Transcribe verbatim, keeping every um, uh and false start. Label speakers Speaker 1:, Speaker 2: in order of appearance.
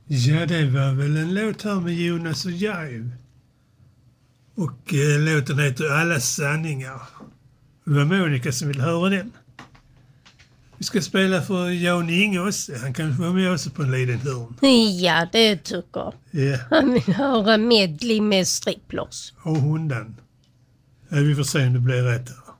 Speaker 1: Ja, det var väl en låt här med Jonas och Jive. Och eh, låten heter Alla sanningar. Det var Monica som ville höra den. Vi ska spela för Jan Ingås. Han kan vara med också på en liten hörn.
Speaker 2: Ja, det tycker
Speaker 1: Ja.
Speaker 2: han vill höra medley med stripploss.
Speaker 1: Och hundan. Ja, vi får se om det blir rätt här.